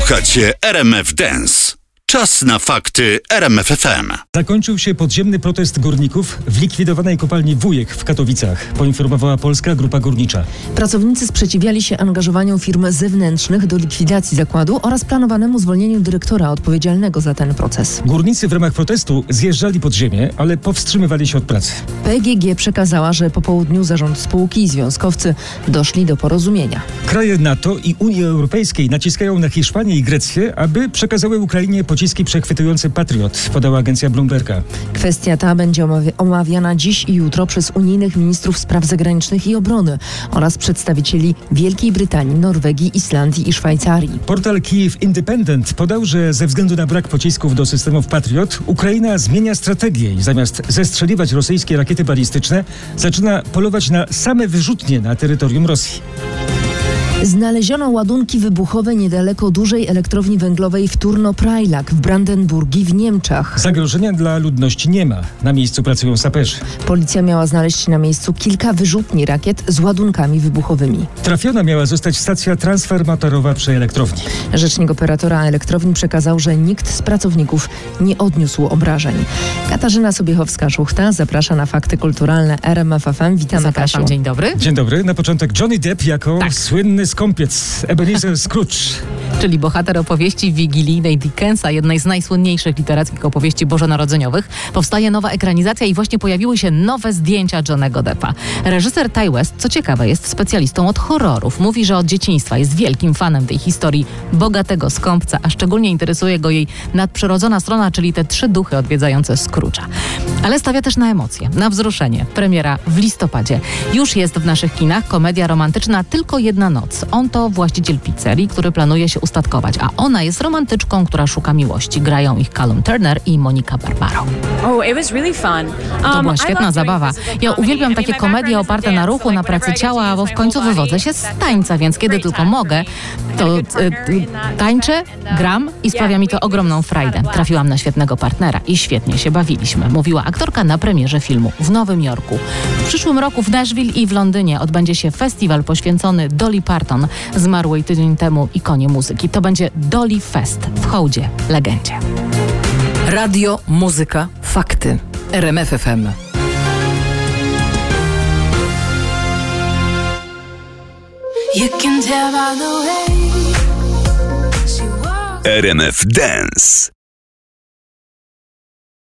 Słuchacie RMF Dance. Czas na fakty RMF FM. Zakończył się podziemny protest górników w likwidowanej kopalni Wujek w Katowicach, poinformowała Polska Grupa Górnicza. Pracownicy sprzeciwiali się angażowaniu firm zewnętrznych do likwidacji zakładu oraz planowanemu zwolnieniu dyrektora odpowiedzialnego za ten proces. Górnicy w ramach protestu zjeżdżali pod ziemię, ale powstrzymywali się od pracy. PGG przekazała, że po południu zarząd spółki i związkowcy doszli do porozumienia. Kraje NATO i Unii Europejskiej naciskają na Hiszpanię i Grecję, aby przekazały Ukrainie pociski przechwytujące Patriot, podała agencja Bloomberga. Kwestia ta będzie omawiana dziś i jutro przez unijnych ministrów spraw zagranicznych i obrony oraz przedstawicieli Wielkiej Brytanii, Norwegii, Islandii i Szwajcarii. Portal Kyiv Independent podał, że ze względu na brak pocisków do systemów Patriot Ukraina zmienia strategię i zamiast zestrzeliwać rosyjskie rakiety balistyczne zaczyna polować na same wyrzutnie na terytorium Rosji. Znaleziono ładunki wybuchowe niedaleko dużej elektrowni węglowej w Turno-Prajlak w Brandenburgii w Niemczech. Zagrożenia dla ludności nie ma. Na miejscu pracują saperzy. Policja miała znaleźć na miejscu kilka wyrzutni rakiet z ładunkami wybuchowymi. Trafiona miała zostać stacja transformatorowa przy elektrowni. Rzecznik operatora elektrowni przekazał, że nikt z pracowników nie odniósł obrażeń. Katarzyna Sobiechowska-Szuchta zaprasza na fakty kulturalne RMF FM. Witamy, Zapraszam, Kasiu. dzień dobry. Dzień dobry. Na początek Johnny Depp jako słynny skąpiec Ebenezer Scrooge. Czyli bohater opowieści wigilijnej Dickensa, jednej z najsłynniejszych literackich opowieści bożonarodzeniowych. Powstaje nowa ekranizacja i właśnie pojawiły się nowe zdjęcia Johnny'ego Deppa. Reżyser Ty West, co ciekawe, jest specjalistą od horrorów. Mówi, że od dzieciństwa jest wielkim fanem tej historii bogatego skąpca, a szczególnie interesuje go jej nadprzyrodzona strona, czyli te 3 duchy odwiedzające Scrooge'a. Ale stawia też na emocje, na wzruszenie. Premiera w listopadzie. Już jest w naszych kinach komedia romantyczna Tylko jedna noc. On to właściciel pizzerii, który planuje się ustatkować, a ona jest romantyczką, która szuka miłości. Grają ich Callum Turner i Monica Barbaro. To była świetna zabawa. Ja uwielbiam takie komedie oparte na ruchu, na pracy ciała, bo w końcu wywodzę się z tańca, więc kiedy tylko mogę, to tańczę, gram i sprawia mi to ogromną frajdę. Trafiłam na świetnego partnera i świetnie się bawiliśmy, mówiła aktorka na premierze filmu w Nowym Jorku. W przyszłym roku w Nashville i w Londynie odbędzie się festiwal poświęcony Dolly Parton, zmarłej tydzień temu ikonie muzyki. To będzie Dolly Fest w hołdzie legendzie. Radio, muzyka, fakty. RMF FM. RMF Dance.